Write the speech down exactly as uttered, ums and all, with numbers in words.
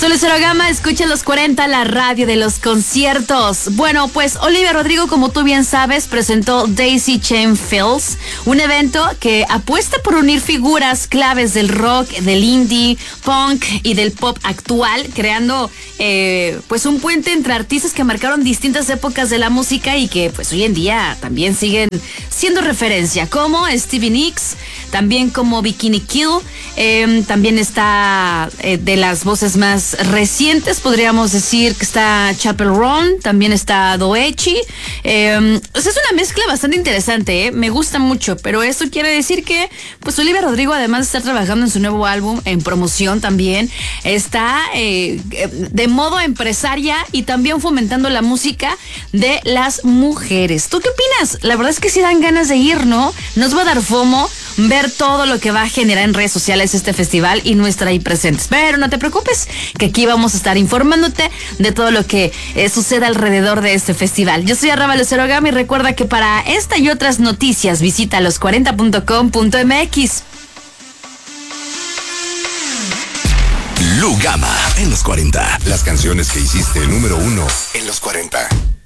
Soy Lucero Gama, escucha los cuarenta, la radio de los conciertos. Bueno, pues Olivia Rodrigo, como tú bien sabes, presentó Daisy Chain Fields, un evento que apuesta por unir figuras claves del rock, del indie, punk y del pop actual, creando eh, pues un puente entre artistas que marcaron distintas épocas de la música y que pues hoy en día también siguen siendo referencia, como Stevie Nicks, también como Bikini Kill, eh, también está eh, de las voces más recientes, podríamos decir que está Chappell Roan, también está Doechi. Eh, o sea, es una mezcla bastante interesante, ¿eh? Me gusta mucho, pero esto quiere decir que pues Olivia Rodrigo, además de estar trabajando en su nuevo álbum, en promoción también, está eh, de modo empresaria y también fomentando la música de las mujeres. ¿Tú qué opinas? La verdad es que sí dan ganas de ir, ¿no? Nos va a dar FOMO ver todo lo que va a generar en redes sociales este festival y no estar ahí presentes. Pero no te preocupes, que aquí vamos a estar informándote de todo lo que eh, sucede alrededor de este festival. Yo soy Arraba Lucero Gama y recuerda que para esta y otras noticias visita los cuarenta punto com punto m x. Lu Gama en los cuarenta. Las canciones que hiciste número uno en los cuarenta.